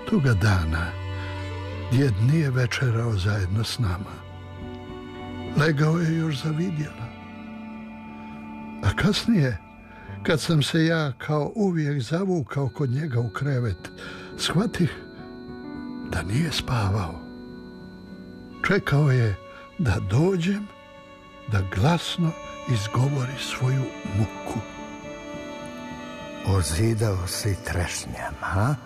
Toga dana djed nije večerao zajedno s nama. Legao je još za vidjela. A kasnije, kad sam se ja kao uvijek zavukao kod njega u krevet, shvatih da nije spavao. Čekao je da dođem, da glasno izgovori svoju muku. Ozidao si trešnjem, ha?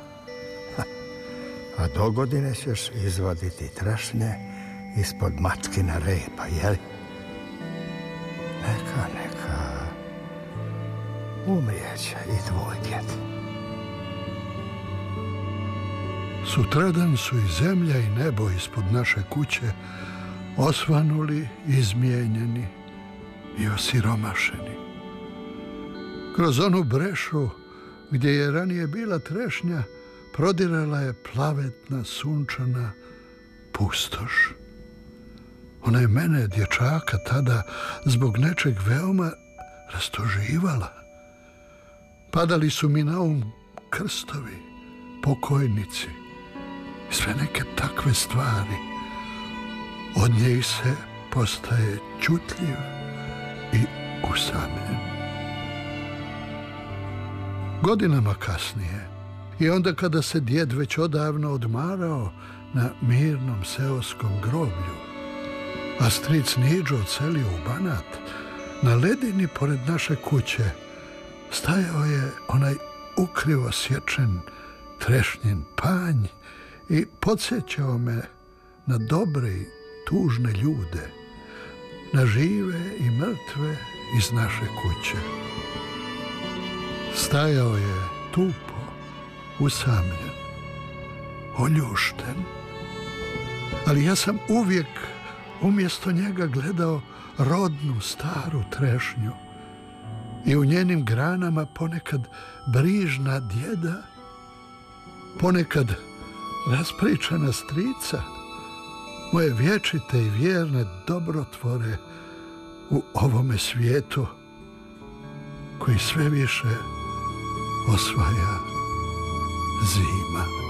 A dogodine ćeš izvaditi trešnje ispod mačkina repa, jeli? Neka. Umrijeće i tvoj djed. Sutradan su i zemlja i nebo ispod naše kuće osvanuli, izmijenjeni i osiromašeni. Kroz onu brešu gdje je ranije bila trešnja prodirala je plavetna, sunčana pustoš. Ona je mene, dječaka, tada zbog nečeg veoma rastoživala. Padali su mi na um krstovi, pokojnici i sve neke takve stvari. Od njih se postaje čutljiv i usamljen. Godinama kasnije, i onda kada se djed već odavno odmarao na mirnom seoskom groblju, a stric Niđo odselio u Banat, na ledini pored naše kuće stajao je onaj ukrivo sječen trešnjen panj i podsjećao me na dobre i tužne ljude, na žive i mrtve iz naše kuće. Stajao je tupo, usamljen, oljušten, ali ja sam uvijek umjesto njega gledao rodnu staru trešnju i u njenim granama ponekad brižna djeda, ponekad raspričana strica, moje vječite i vjerne dobrotvore u ovome svijetu koji sve više osvaja zima.